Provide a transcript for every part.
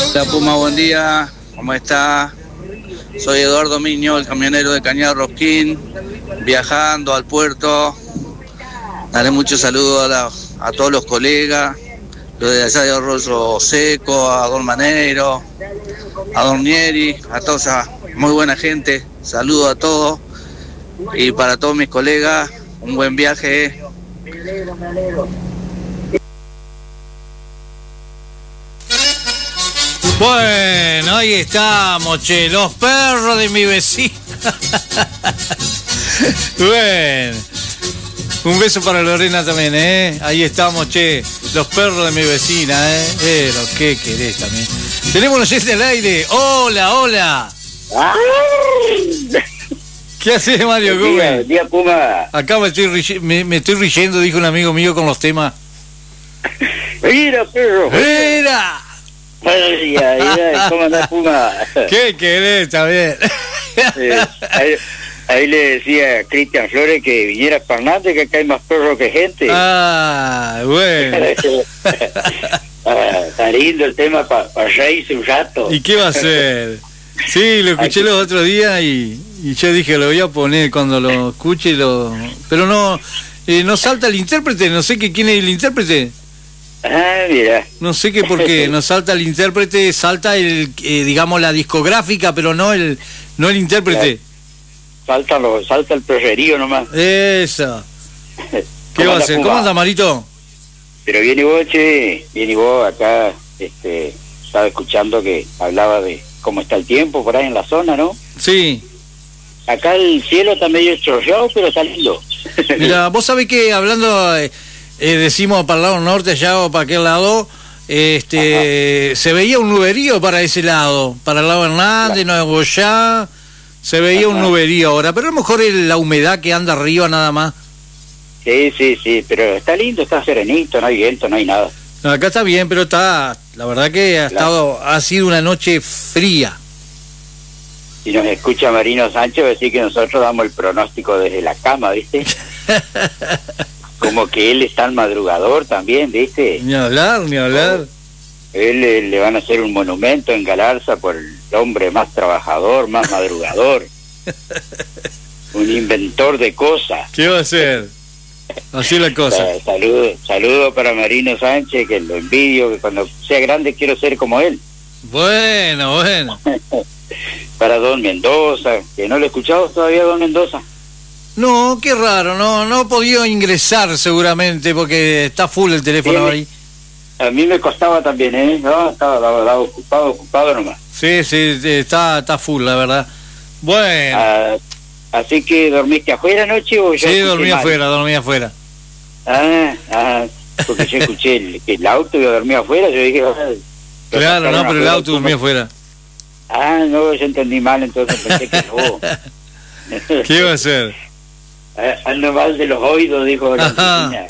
Hola Puma, buen día, ¿cómo está? Soy Eduardo Miño, el camionero de Cañada Rosquín, viajando al puerto. Daré muchos saludos a todos los colegas, los de allá de Arroyo Seco, a Don Maneiro, a Don Nieri, a toda esa muy buena gente. Saludos a todos y para todos mis colegas, un buen viaje. Bueno, ahí estamos, che, los perros de mi vecina. Bueno, un beso para Lorena también, ahí estamos, che, los perros de mi vecina, lo que querés también. Tenemos un oyente al aire. Hola, hola. ¿Qué haces, Mario? ¿Cómo es? Día Puma. Acá me estoy riendo, dijo un amigo mío con los temas. Mira, perro. ¡Mira! ¿Cómo andás, Puma? ¿Qué querés? Está bien. Ahí le decía a Cristian Flores que viniera Fernández, que acá hay más perros que gente. Ah, bueno. Está lindo el tema para reírse un rato. ¿Y qué va a hacer? Sí, lo escuché los otros días y yo dije, lo voy a poner cuando lo escuche. Pero no salta el intérprete, no sé quién es el intérprete. Ah, mira. No sé qué por qué, no salta el intérprete, salta digamos la discográfica, pero no el intérprete. Salta el perrerío nomás. Eso. ¿Qué va a hacer? ¿Cómo anda, Marito? Pero viene vos, che, acá, estaba escuchando que hablaba de cómo está el tiempo por ahí en la zona, ¿no? Sí. Acá el cielo está medio chorreado, pero está lindo. Mira, vos sabés que hablando, decimos para el lado norte allá o para aquel lado, se veía un nuberío para ese lado, para el lado Hernández, Nueva Goya, se veía un nuberío ahora, pero a lo mejor es la humedad que anda arriba nada más. Sí, pero está lindo, está serenito, no hay viento, no hay nada. No, acá está bien, pero la verdad que ha sido una noche fría. Si nos escucha Marino Sánchez, va a decir que nosotros damos el pronóstico desde la cama, ¿viste? Como que él es tan madrugador también, ¿viste? Ni hablar. Él le van a hacer un monumento en Galarza por el hombre más trabajador, más madrugador. Un inventor de cosas. ¿Qué va a hacer? Así es la cosa. Saludo para Marino Sánchez, que lo envidio, que cuando sea grande quiero ser como él. Bueno. Para Don Mendoza, que no lo he escuchado todavía, Don Mendoza. No, qué raro, no he podido ingresar seguramente porque está full el teléfono ahí. A mí me costaba también, No, estaba ocupado nomás. Sí, está full, la verdad. Bueno. Así que, ¿dormiste afuera anoche o ya? Sí, dormí afuera. Porque yo escuché el auto y dormí afuera, yo dije... Claro, no, pero el auto dormí afuera. No, yo entendí mal, entonces pensé que no. ¿Qué iba a hacer? Ando mal de los oídos, dijo la Argentina.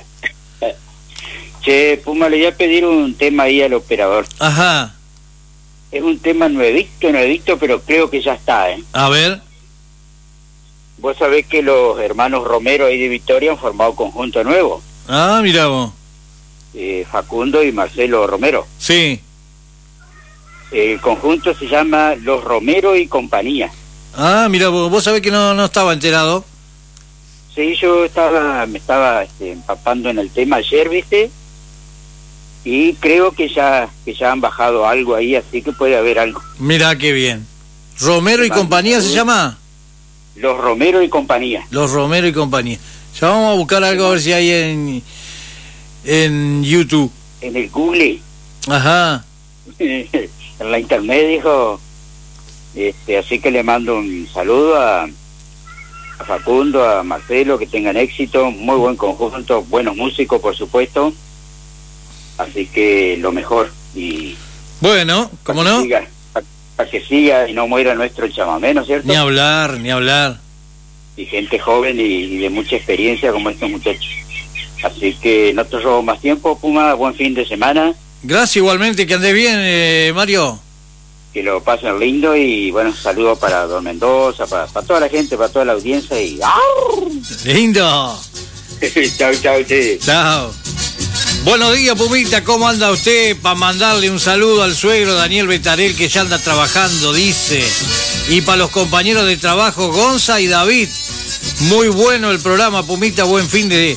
Che, Puma, le voy a pedir un tema ahí al operador. Ajá. Es un tema nuevito, pero creo que ya está, A ver. Vos sabés que los hermanos Romero ahí de Victoria han formado conjunto nuevo. Ah, mirá vos. Facundo y Marcelo Romero. Sí. El conjunto se llama Los Romero y Compañía. Ah, mirá vos sabés que no estaba enterado. Sí, yo me estaba empapando en el tema ayer, ¿viste? Y creo que ya han bajado algo ahí, así que puede haber algo. Mirá qué bien. ¿Romero y Compañía se llama? Los Romero y Compañía. Los Romero y Compañía. Ya vamos a buscar algo a ver si hay en YouTube. En el Google. Ajá. En la internet, dijo. Así que le mando un saludo a Facundo, a Marcelo, que tengan éxito, muy buen conjunto, buenos músicos, por supuesto. Así que lo mejor. Y bueno, ¿cómo no? Para que siga y no muera nuestro chamamé, ¿no es cierto? Ni hablar. Y gente joven y de mucha experiencia como estos muchachos. Así que no te robo más tiempo, Puma, buen fin de semana. Gracias, igualmente, que andes bien, Mario. Que lo pasen lindo y bueno, saludos para Don Mendoza, para toda la gente, para toda la audiencia y... ¡Lindo! Chao, che. Chao. Buenos días, Pumita, ¿cómo anda usted? Para mandarle un saludo al suegro Daniel Betarel, que ya anda trabajando, dice. Y para los compañeros de trabajo, Gonza y David. Muy bueno el programa, Pumita, buen fin de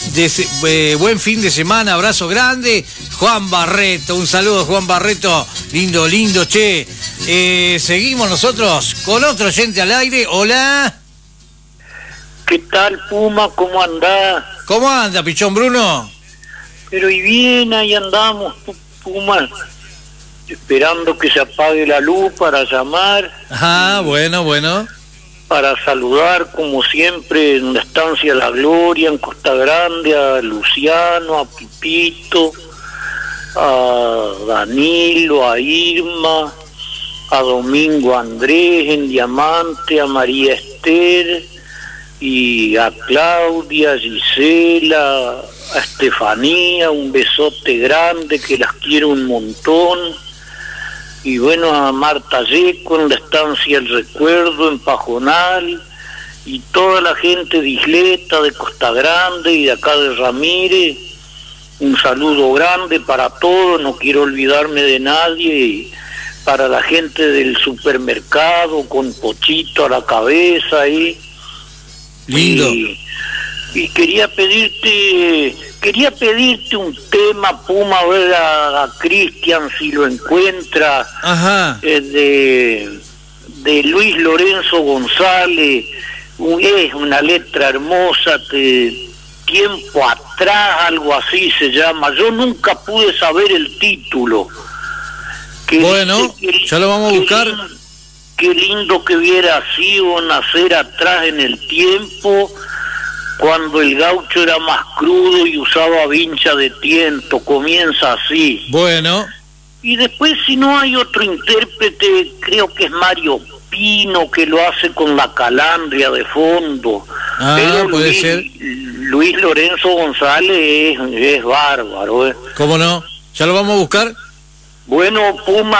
semana, abrazo grande. Juan Barreto, un saludo, Juan Barreto, lindo, che. Seguimos nosotros con otro oyente al aire. Hola. ¿Qué tal, Puma? ¿Cómo andás? ¿Cómo anda, Pichón Bruno? Pero y bien, ahí andamos, Puma, esperando que se apague la luz para llamar. Ah, bueno. Para saludar, como siempre, en la estancia La Gloria, en Costa Grande, a Luciano, a Pipito, a Danilo, a Irma, a Domingo Andrés en Diamante, a María Esther, y a Claudia, a Gisela, a Estefanía, un besote grande, que las quiero un montón. Y bueno, a Marta Yeco en la estancia El Recuerdo, en Pajonal, y toda la gente de Isleta, de Costa Grande y de acá de Ramírez. Un saludo grande para todos, no quiero olvidarme de nadie. Y para la gente del supermercado, con Pochito a la cabeza ahí. Lindo. Y quería pedirte un tema, Puma, a ver a Cristian si lo encuentra. Ajá. De Luis Lorenzo González. Es una letra hermosa, tiempo atrás, algo así se llama. Yo nunca pude saber el título. Bueno, ya lo vamos a buscar. Qué lindo que hubiera sido nacer atrás en el tiempo, cuando el gaucho era más crudo y usaba vincha de tiento. Comienza así. Bueno. Y después, si no hay otro intérprete, creo que es Mario Pino, que lo hace con la calandria de fondo. Pero puede ser. Luis Lorenzo González es bárbaro. ¿Cómo no? ¿Ya lo vamos a buscar? Bueno, Puma,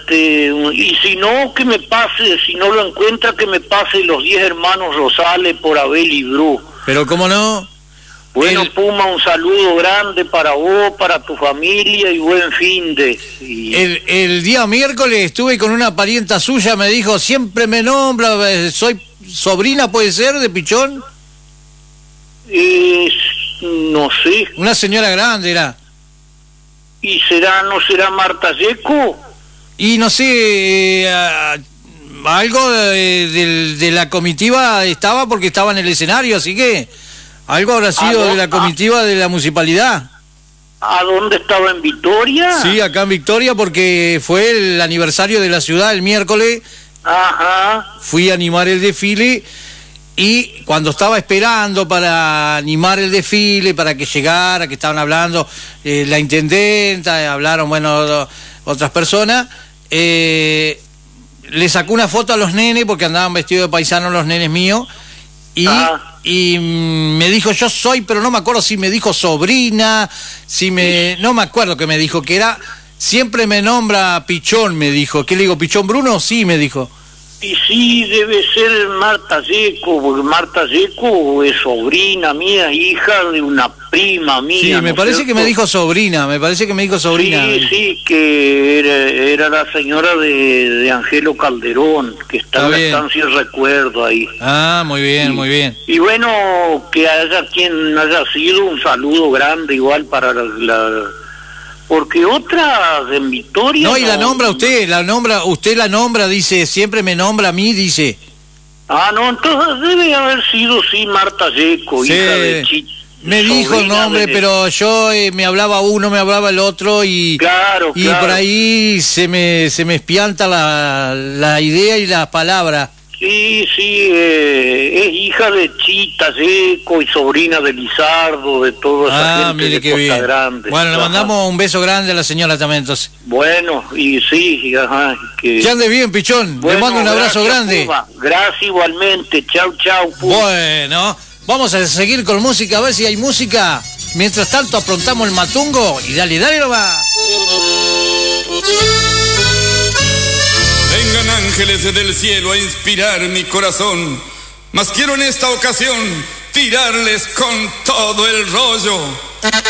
y si no, que me pase, si no lo encuentra, que me pase Los 10 Hermanos Rosales por Abel y Bru. Pero cómo no. Bueno, Puma, un saludo grande para vos, para tu familia, y buen fin de... El día miércoles estuve con una parienta suya, me dijo, siempre me nombra, soy sobrina, ¿puede ser, de Pichón? No sé. Una señora grande era. ¿Y no será Marta Yeco? Y no sé, algo de la comitiva estaba, porque estaba en el escenario, así que algo habrá sido de la comitiva de la municipalidad. ¿A dónde estaba? ¿En Victoria? Sí, acá en Victoria, porque fue el aniversario de la ciudad el miércoles. Ajá. Fui a animar el desfile. Y cuando estaba esperando para animar el desfile, para que llegara, que estaban hablando la intendenta, hablaron, bueno, otras personas, le sacó una foto a los nenes, porque andaban vestidos de paisanos los nenes míos, y me dijo, yo soy, pero no me acuerdo si me dijo sobrina, no me acuerdo que me dijo, que era, siempre me nombra Pichón, me dijo. ¿Qué le digo, Pichón Bruno? Sí, me dijo. Y sí, debe ser Marta Yeco, porque Marta Yeco es sobrina mía, hija de una prima mía. Sí, me parece que me dijo sobrina, Sí, que era la señora de Angelo Calderón, que está en la estancia El Recuerdo ahí. Ah, muy bien, muy bien. Y bueno, que haya quien haya sido, un saludo grande igual para porque otra en Victoria... No, y la nombra usted, usted la nombra, dice, siempre me nombra a mí, dice. Ah, no, entonces debe haber sido, sí, Marta Yeco, sí, hija de Chito. Me dijo el nombre, pero yo me hablaba uno, me hablaba el otro, y por ahí se me espianta la idea y la palabra. Sí, es hija de Chita Yeco y sobrina de Lizardo, de toda esa gente mire de Costa Grande. Bueno, le mandamos un beso grande a la señora también, entonces. Bueno, y sí, que ande bien, Pichón. Le mando un abrazo grande. Cuba. Gracias igualmente. Chau, chau. Bueno, vamos a seguir con música, a ver si hay música. Mientras tanto, aprontamos el matungo y dale nomás. Vengan ángeles del cielo a inspirar mi corazón, mas quiero en esta ocasión tirarles con todo el rollo.